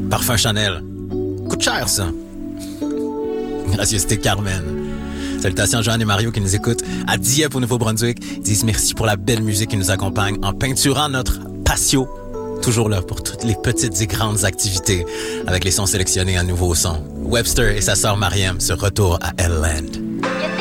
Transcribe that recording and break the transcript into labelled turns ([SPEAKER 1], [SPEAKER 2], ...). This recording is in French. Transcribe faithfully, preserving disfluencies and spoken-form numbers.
[SPEAKER 1] Parfum Chanel. Coûte cher, ça. Gracieuseté Carmen. Salutations à Joanne et Mario qui nous écoutent à Dieppe au Nouveau-Brunswick. Ils disent merci pour la belle musique qui nous accompagne en peinturant notre patio. Toujours là pour toutes les petites et grandes activités avec les sons sélectionnés à nouveaux sons. Webster et sa sœur Mariam se retournent à L-Land.